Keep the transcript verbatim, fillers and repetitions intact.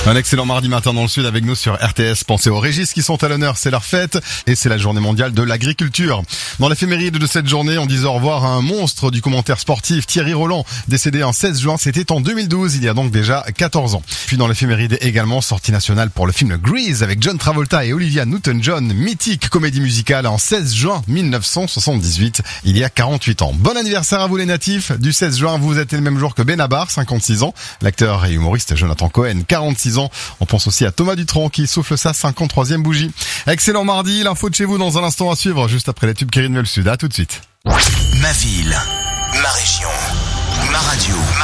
Un excellent mardi matin dans le sud avec nous sur R T S. Pensez aux Régis qui sont à l'honneur, c'est leur fête et c'est la journée mondiale de l'agriculture. Dans l'éphéméride de cette journée, on disait au revoir à un monstre du commentaire sportif, Thierry Roland, décédé un seize juin, c'était en deux mille douze, il y a donc déjà quatorze ans. Puis dans l'éphéméride également, sortie nationale pour le film Grease avec John Travolta et Olivia Newton-John, mythique comédie musicale en seize juin mille neuf cent soixante-dix-huit, il y a quarante-huit ans. Bon anniversaire à vous les natifs du seize juin, vous êtes le même jour que Benabar, cinquante-six ans, l'acteur et humoriste Jonathan Cohen, quarante-six ans. On pense aussi à Thomas Dutronc qui souffle sa cinquante-troisième bougie. Excellent mardi, l'info de chez vous dans un instant à suivre, juste après les tubes qui rythment le sud. À tout de suite. Ma ville, ma région, ma radio.